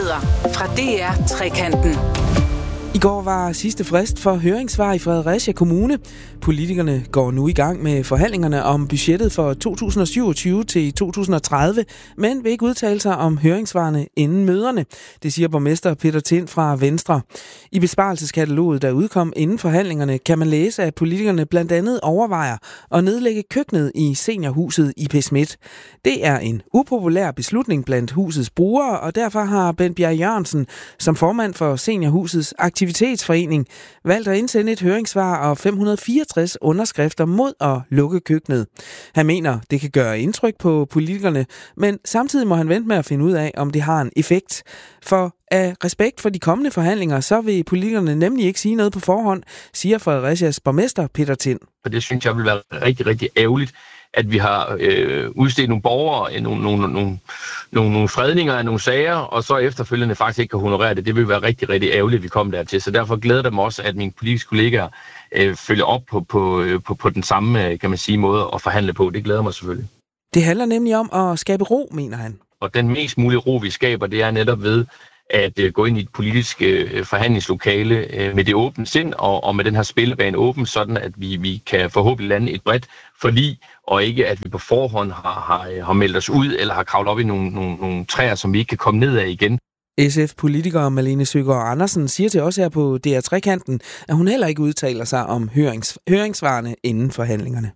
Nyheder fra DR Trekanten. I går var sidste frist for høringssvar i Fredericia Kommune. Politikerne går nu i gang med forhandlingerne om budgettet for 2027 til 2030, men vil ikke udtale sig om høringssvarene inden møderne. Det siger borgmester Peter Tind fra Venstre. I besparelseskataloget, der udkom inden forhandlingerne, kan man læse, at politikerne blandt andet overvejer at nedlægge køkkenet i seniorhuset i Pesmidt. Det er en upopulær beslutning blandt husets brugere, og derfor har Bent Bjerg Jørgensen som formand for seniorhusets aktivitetsforening valgt at indsende et høringssvar og 564 underskrifter mod at lukke køkkenet. Han mener, det kan gøre indtryk på politikerne, men samtidig må han vente med at finde ud af, om det har en effekt. For af respekt for de kommende forhandlinger, så vil politikerne nemlig ikke sige noget på forhånd, siger Fredericias borgmester Peter Tind. For det synes jeg vil være rigtig, rigtig ærgerligt, at vi har udstedt nogle borgere, nogle fredninger af nogle sager, og så efterfølgende faktisk ikke kan honorere det. Det vil være rigtig, rigtig ærgerligt, at vi kommer dertil. Så derfor glæder det mig også, at mine politiske kollegaer følger op på den samme, kan man sige, måde at forhandle på. Det glæder mig selvfølgelig. Det handler nemlig om at skabe ro, mener han. Og den mest mulige ro, vi skaber, det er netop ved at gå ind i et politisk forhandlingslokale med det åbne sind og med den her spillebane åben, sådan at vi kan forhåbentlig lande et bredt forlig, og ikke at vi på forhånd har meldt os ud eller har kravlet op i nogle træer, som vi ikke kan komme ned af igen. SF-politiker Malene Søgaard Andersen siger til os her på DR Trekanten, at hun heller ikke udtaler sig om høringssvarene inden forhandlingerne.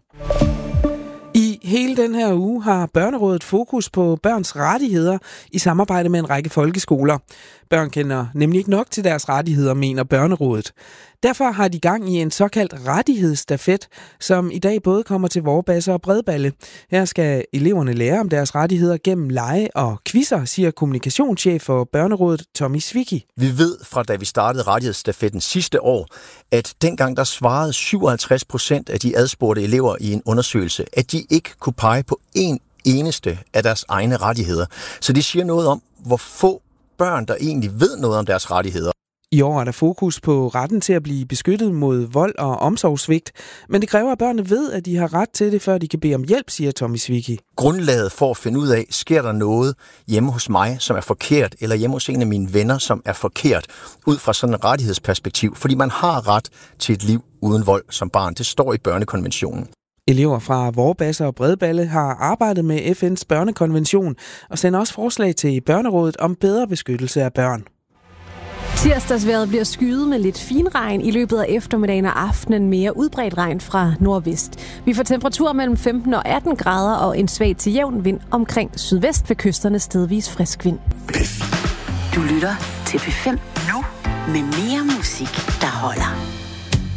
Hele den her uge har Børnerådet fokus på børns rettigheder i samarbejde med en række folkeskoler. Børn kender nemlig ikke nok til deres rettigheder, mener Børnerådet. Derfor har de gang i en såkaldt rettighedsstafet, som i dag både kommer til Vorbasse og Bredballe. Her skal eleverne lære om deres rettigheder gennem lege og quizzer, siger kommunikationschef for Børnerådet Tommy Svicki. Vi ved fra da vi startede rettighedsstafetten sidste år, at dengang der svarede 57% af de adspurgte elever i en undersøgelse, at de ikke kunne pege på en eneste af deres egne rettigheder. Så det siger noget om, hvor få børn, der egentlig ved noget om deres rettigheder. I år er der fokus på retten til at blive beskyttet mod vold og omsorgssvigt, men det kræver, at børnene ved, at de har ret til det, før de kan bede om hjælp, siger Tommy Svicki. Grundlaget for at finde ud af, sker der noget hjemme hos mig, som er forkert, eller hjemme hos en af mine venner, som er forkert, ud fra sådan et rettighedsperspektiv, fordi man har ret til et liv uden vold som barn. Det står i børnekonventionen. Elever fra Vorbasse og Bredballe har arbejdet med FN's børnekonvention og sender også forslag til Børnerådet om bedre beskyttelse af børn. Tirsdagsvejret bliver skyet med lidt finregn i løbet af eftermiddagen og aftenen, mere udbredt regn fra nordvest. Vi får temperaturer mellem 15 og 18 grader og en svag til jævn vind omkring sydvest ved kysterne, stedvis frisk vind. Du lytter til P5 nu med mere musik, der holder.